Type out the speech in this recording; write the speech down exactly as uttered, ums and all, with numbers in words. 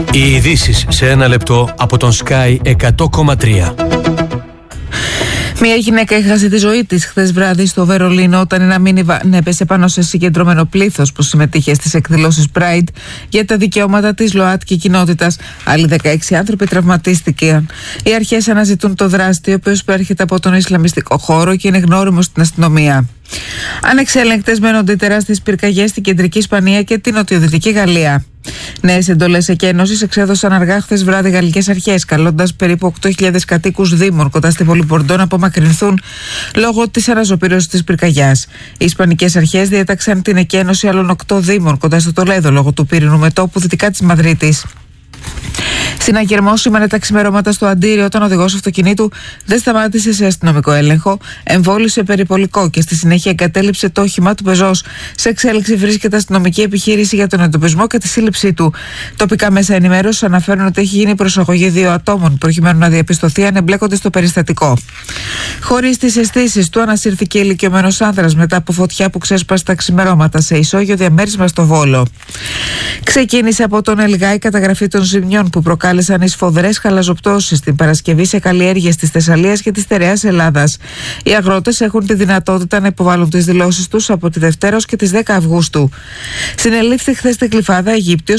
Οι ειδήσεις σε ένα λεπτό από τον Sky εκατό κόμμα τρία. Μια γυναίκα έχασε τη ζωή της χθες βράδυ στο Βερολίνο όταν ένα μίνιβαν έπεσε πάνω σε συγκεντρωμένο πλήθος που συμμετείχε στις εκδηλώσεις Pride για τα δικαιώματα της ΛΟΑΤΚΙ κοινότητας. Άλλοι δεκαέξι άνθρωποι τραυματίστηκαν. Οι αρχές αναζητούν το δράστη, ο οποίος προέρχεται από τον Ισλαμιστικό χώρο και είναι γνώριμος στην αστυνομία. Ανεξέλεγκτες μένονται τεράστιες πυρκαγιές στην κεντρική Ισπανία και την νοτιοδυτική Γαλλία. Νέες εντολές εκένωσης εξέδωσαν αργά χθες βράδυ γαλλικές αρχές, καλώντας περίπου οκτώ χιλιάδες κατοίκους δήμων κοντά στην πόλη Μπορντό να απομακρυνθούν λόγω της αναζωπήρωσης της πυρκαγιάς. Οι ισπανικές αρχές διέταξαν την εκένωση άλλων οκτώ δήμων κοντά στο Τολέδο λόγω του πύρινου μετώπου δυτικά της Μαδρίτης. Συναγερμό σήμερα τα ξημερώματα στο Αντίριο, όταν ο οδηγός αυτοκινήτου δεν σταμάτησε σε αστυνομικό έλεγχο, εμβόλυσε περιπολικό και στη συνέχεια εγκατέλειψε το όχημά του πεζός. Σε εξέλιξη βρίσκεται αστυνομική επιχείρηση για τον εντοπισμό και τη σύλληψή του. Τοπικά μέσα ενημέρωσης αναφέρουν ότι έχει γίνει προσαγωγή δύο ατόμων προκειμένου να διαπιστωθεί αν εμπλέκονται στο περιστατικό. Χωρίς τις αισθήσεις του, ανασύρθηκε ηλικιωμένος άνδρας μετά από φωτιά που ξέσπασε τα ξημερώματα σε ισόγειο διαμέρισμα στο Βόλο. Ξεκίνησε από τον Ελγά η καταγραφή των ζημιών που προκάλεσαν οι σφοδρές χαλαζοπτώσεις την Παρασκευή σε καλλιέργειες της Θεσσαλίας και της στερεάς Ελλάδας. Οι αγρότες έχουν τη δυνατότητα να υποβάλουν τις δηλώσεις τους από τη Δευτέρα ως και τις δέκα Αυγούστου. Συνελήφθη χθες στην Κλιφάδα Αιγύπτιος